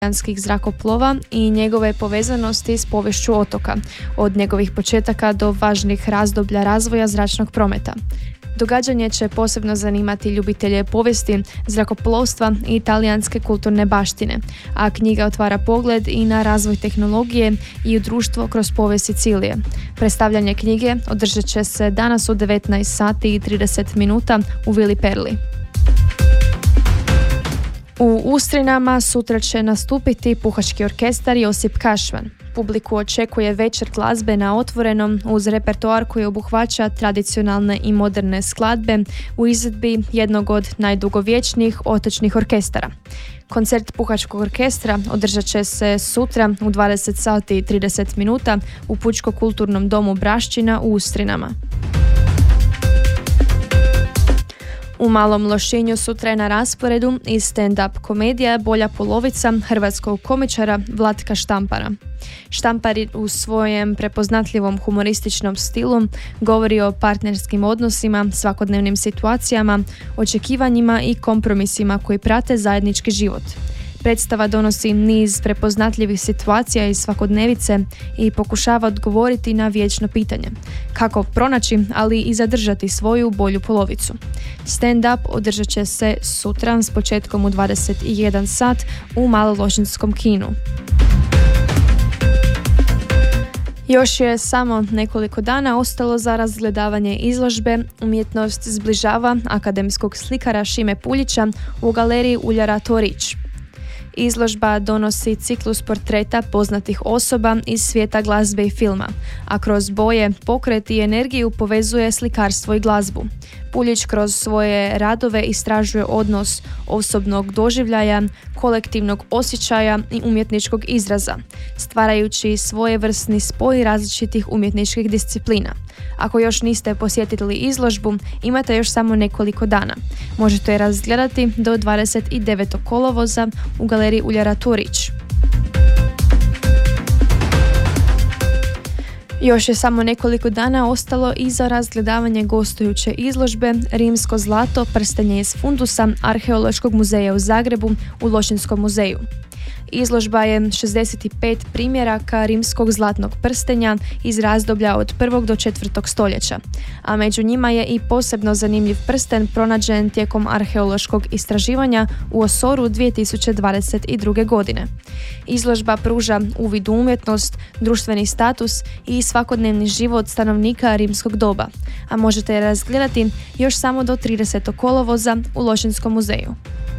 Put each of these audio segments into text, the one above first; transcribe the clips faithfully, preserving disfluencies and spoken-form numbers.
talijanskih zrakoplova i njegove povezanosti s poviješću otoka, od njegovih početaka do važnih razdoblja razvoja zračnog prometa. Događanje će posebno zanimati ljubitelje povijesti, zrakoplovstva i talijanske kulturne baštine, a knjiga otvara pogled i na razvoj tehnologije i u društvo kroz povijest Sicilije. Predstavljanje knjige održat će se danas u devetnaest sati i trideset minuta u Vili Perli. U Ustrinama sutra će nastupiti puhački orkestar Josip Kašvan. Publiku očekuje večer glazbe na otvorenom uz repertoar koji obuhvaća tradicionalne i moderne skladbe u izvedbi jednog od najdugovječnijih otočnih orkestara. Koncert puhačkog orkestra održat će se sutra u dvadeset sati i trideset minuta u Pučko-kulturnom domu Braščina u Ustrinama. U Malom Lošinju sutra je na rasporedu i stand-up komedija Bolja polovica hrvatskog komičara Vlatka Štampara. Štampar u svojem prepoznatljivom humorističnom stilu govori o partnerskim odnosima, svakodnevnim situacijama, očekivanjima i kompromisima koji prate zajednički život. Predstava donosi niz prepoznatljivih situacija iz svakodnevice i pokušava odgovoriti na vječno pitanje. Kako pronaći, ali i zadržati svoju bolju polovicu. Stand-up održat će se sutra s početkom u dvadeset jedan sat u Malološinskom kinu. Još je samo nekoliko dana ostalo za razgledavanje izložbe Umjetnost zbližava akademskog slikara Šime Puljića u galeriji Uljara Torić. Izložba donosi ciklus portreta poznatih osoba iz svijeta glazbe i filma, a kroz boje, pokret i energiju povezuje slikarstvo i glazbu. Puljić kroz svoje radove istražuje odnos osobnog doživljaja, kolektivnog osjećaja i umjetničkog izraza, stvarajući svojevrsni spoj različitih umjetničkih disciplina. Ako još niste posjetili izložbu, imate još samo nekoliko dana. Možete je razgledati do dvadeset devetog kolovoza u galeriji Uljara Torić. Još je samo nekoliko dana ostalo i za razgledavanje gostujuće izložbe Rimsko zlato, prstenje iz fundusa Arheološkog muzeja u Zagrebu u Lošinskom muzeju. Izložba je šezdeset pet primjeraka rimskog zlatnog prstenja iz razdoblja od prvog do četvrtog stoljeća, a među njima je i posebno zanimljiv prsten pronađen tijekom arheološkog istraživanja u Osoru dvije tisuće dvadeset druge. godine. Izložba pruža uvid u umjetnost, društveni status i svakodnevni život stanovnika rimskog doba, a možete je razgledati još samo do tridesetog kolovoza u Lošinskom muzeju.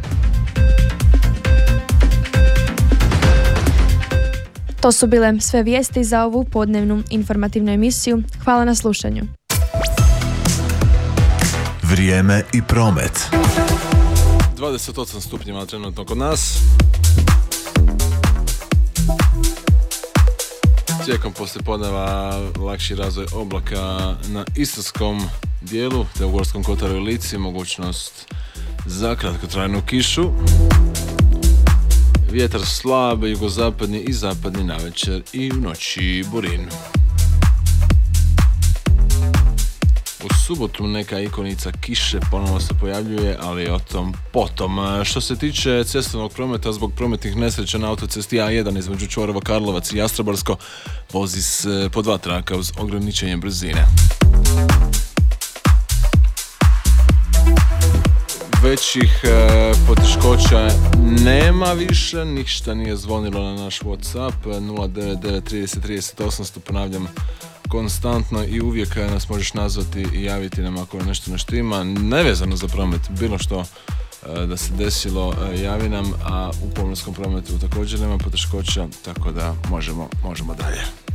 To su bile sve vijesti za ovu podnevnu informativnu emisiju. Hvala na slušanju. Vrijeme i promet. dvadeset osam stupnjeva trenutno kod nas. Tijekom poslijepodneva lakši razvoj oblaka na istarskom dijelu, te u Gorskom kotaru i Lici, mogućnost za kratkotrajnu kišu. Vjetar slab, jugozapadni i zapadni navečer i u noći burin. U subotu neka ikonica kiše ponovno se pojavljuje, ali o tom potom. Što se tiče cestovnog prometa, zbog prometnih nesreća na autocesti A jedan između Čvorova, Karlovac i Jastrebarsko vozi se po dva traka uz ograničenje brzine. Većih e, poteškoća nema više, ništa nije zvonilo na naš WhatsApp nula devet devet trideset trideset osamsto, ponavljam konstantno i uvijek nas možeš nazvati i javiti nam ako je nešto ne štima, nevezano za promet, bilo što e, da se desilo, e, javi nam, a u pomorskom prometu također nema poteškoća, tako da možemo, možemo dalje.